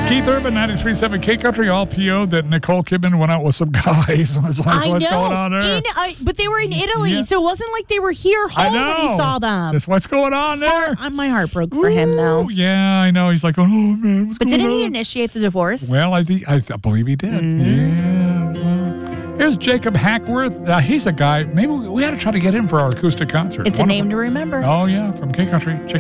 Keith Urban, 93.7 K Country, all PO'd that Nicole Kidman went out with some guys. What's going on there? But they were in Italy, so it wasn't like they were here home when he saw them. That's what's going on there. My heart broke for him, though. Yeah, I know. He's like, oh, man, what's going on? But didn't he initiate the divorce? Well, I believe he did. Yeah. Here's Jacob Hackworth. He's a guy. Maybe we ought to try to get him for our acoustic concert. It's a name to remember. Oh, yeah, from K Country.